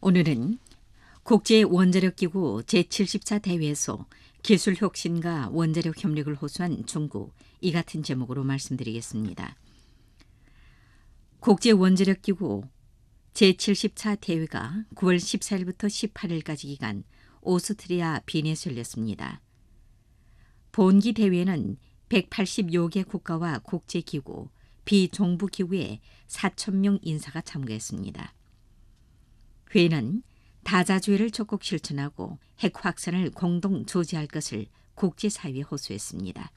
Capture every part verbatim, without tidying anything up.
오늘은 국제원자력기구 제칠십사 대회에서 기술혁신과 원자력 협력을 호소한 중국, 이 같은 제목으로 말씀드리겠습니다. 국제원자력기구 제칠십사 대회가 구월 십사일부터 십팔일까지 기간 오스트리아 빈에서 열렸습니다. 본기 대회는 백팔십여 개 국가와 국제기구, 비정부기구의 사천 명 인사가 참가했습니다. 회의는 다자주의를 적극 실천하고 핵 확산을 공동 조지할 것을 국제사회에 호소했습니다.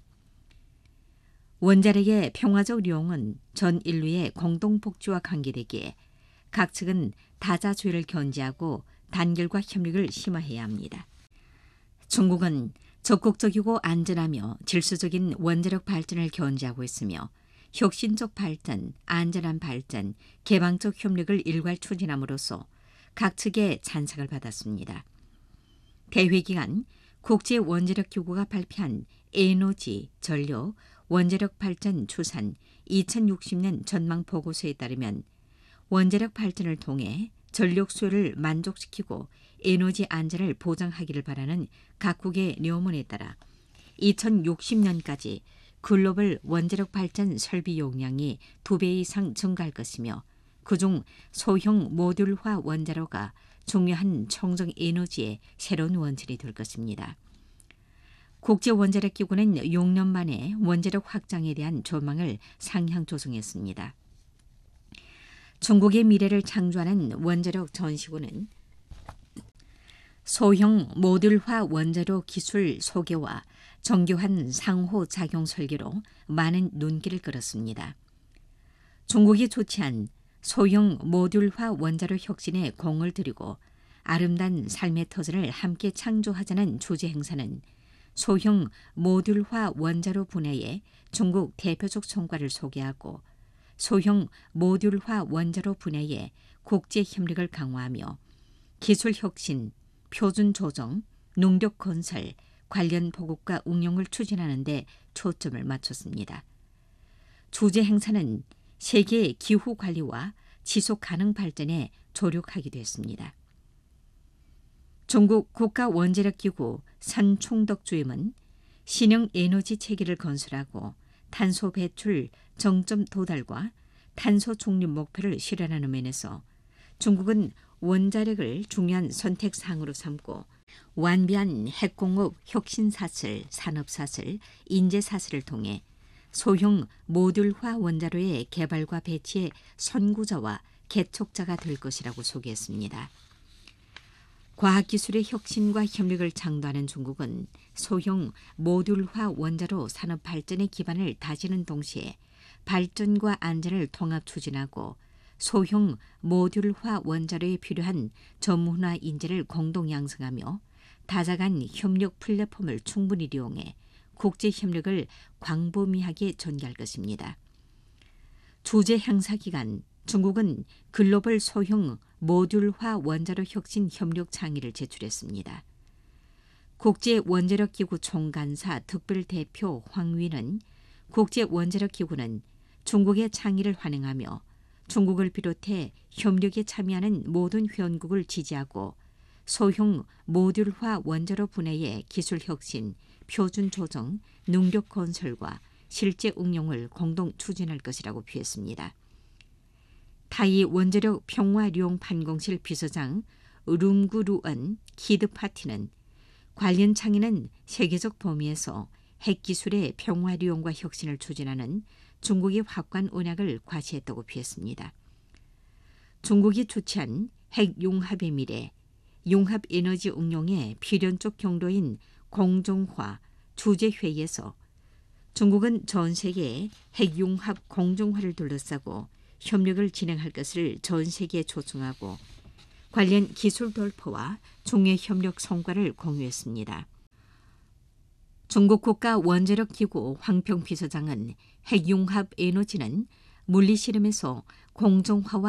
원자력의 평화적 이용은 전 인류의 공동 복지와 관계되기에 각 측은 다자주의를 견지하고 단결과 협력을 심화해야 합니다. 중국은 적극적이고 안전하며 질서적인 원자력 발전을 견지하고 있으며 혁신적 발전, 안전한 발전, 개방적 협력을 일괄 추진함으로써 각 측의 찬성을 받았습니다. 대회 기간 국제원자력기구가 발표한 에너지, 전력, 원자력 발전 추산 이천육십 년 전망 보고서에 따르면 원자력 발전을 통해 전력 수요를 만족시키고 에너지 안전을 보장하기를 바라는 각국의 료문에 따라 이천육십 년까지 글로벌 원자력 발전 설비 용량이 두 배 이상 증가할 것이며 그중 소형 모듈화 원자로가 중요한 청정 에너지의 새로운 원천이 될 것입니다. 국제원자력기구는 육 년 만에 원자력 확장에 대한 전망을 상향 조정했습니다. 중국의 미래를 창조하는 원자력 전시구는 소형 모듈화 원자로 기술 소개와 정교한 상호작용 설계로 많은 눈길을 끌었습니다. 중국이 조치한 소형 모듈화 원자로 혁신에 공을 들이고 아름다운 삶의 터전을 함께 창조하자는 주제 행사는 소형 모듈화 원자로 분야의 중국 대표적 성과를 소개하고 소형 모듈화 원자로 분야의 국제 협력을 강화하며 기술 혁신, 표준 조정, 능력 건설, 관련 보급과 응용을 추진하는 데 초점을 맞췄습니다. 주제 행사는 세계 기후 관리와 지속 가능 발전에 조력하기도 했습니다. 중국 국가원자력기구 산총덕 주임은 신형 에너지 체계를 건설하고 탄소 배출 정점 도달과 탄소 중립 목표를 실현하는 면에서 중국은 원자력을 중요한 선택 사항으로 삼고 완비한 핵공업 혁신사슬, 산업사슬, 인재사슬을 통해 소형 모듈화 원자로의 개발과 배치의 선구자와 개척자가 될 것이라고 소개했습니다. 과학기술의 혁신과 협력을 창조하는 중국은 소형 모듈화 원자로 산업 발전의 기반을 다지는 동시에 발전과 안전을 통합 추진하고 소형 모듈화 원자로에 필요한 전문화 인재를 공동 양성하며 다자간 협력 플랫폼을 충분히 이용해 국제 협력을 광범위하게 전개할 것입니다. 주제 행사 기간 중국은 글로벌 소형 모듈화 원자로 혁신 협력倡의를 제출했습니다. 국제원자력기구 총간사 특별대표 황위는 국제원자력기구는 중국의倡의를 환영하며 중국을 비롯해 협력에 참여하는 모든 회원국을 지지하고 소형 모듈화 원자로 분야의 기술 혁신, 표준 조정, 능력 건설과 실제 응용을 공동 추진할 것이라고 표했습니다. 타이 원자력 평화룡 판공실 비서장 룸구루언 키드파티는 관련倡의는 세계적 범위에서 핵기술의 평화리용과 혁신을 추진하는 중국의 확고한 언약을 과시했다고 표했습니다. 중국이 주최한 핵융합의 미래, 융합에너지 응용의 필연적 경로인 공정화 주제회의에서 중국은 전 세계의 핵융합 공정화를 둘러싸고 협력을 진행할 것을 전 세계에 초청하고 관련 기술 돌파와 중의 협력 성과를 공유했습니다. 중국 국가원자력기구 황평 비서장은 핵융합 에너지는 물리실험에서 공정화와